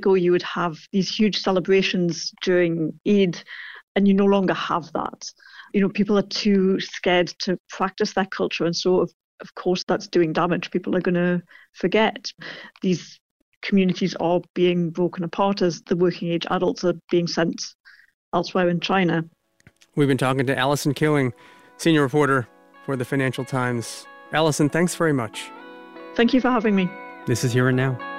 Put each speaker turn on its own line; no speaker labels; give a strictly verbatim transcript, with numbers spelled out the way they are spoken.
ago, you would have these huge celebrations during Eid, and you no longer have that. You know, people are too scared to practice that culture, and so of, of course that's doing damage. People are going to forget. These communities are being broken apart as the working age adults are being sent elsewhere in China.
We've been talking to Alison Killing, senior reporter for the Financial Times. Alison, thanks very much.
Thank you for having me.
This is Here and Now.